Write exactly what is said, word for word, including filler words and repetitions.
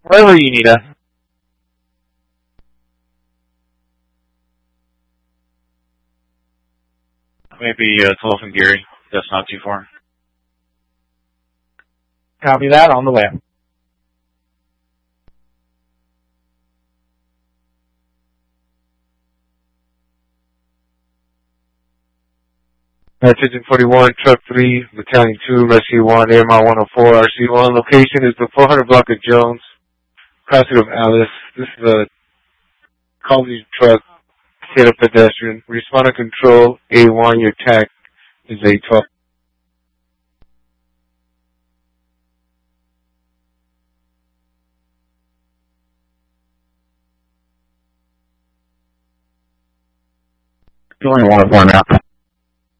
Wherever you need us. Maybe uh, twelve and Geary. That's not too far. Copy that, on the way. Attention forty-one, Truck three, Battalion two, Rescue one, A M R one oh four, R C one. Location is the four hundred block of Jones, crossing of Alice. This is a company truck, hit a pedestrian. Respond to control, A one, your tag is A twelve. Going one oh four now.